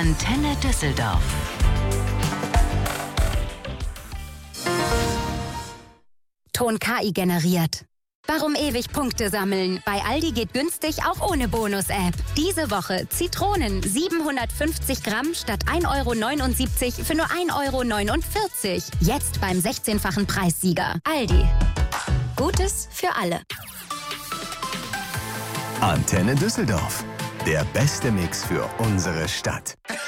Antenne Düsseldorf. Ton KI generiert. Warum ewig Punkte sammeln? Bei Aldi geht günstig auch ohne Bonus-App. Diese Woche Zitronen 750 Gramm statt 1,79 € für nur 1,49 €. Jetzt beim 16-fachen Preissieger. Aldi. Gutes für alle. Antenne Düsseldorf. Der beste Mix für unsere Stadt.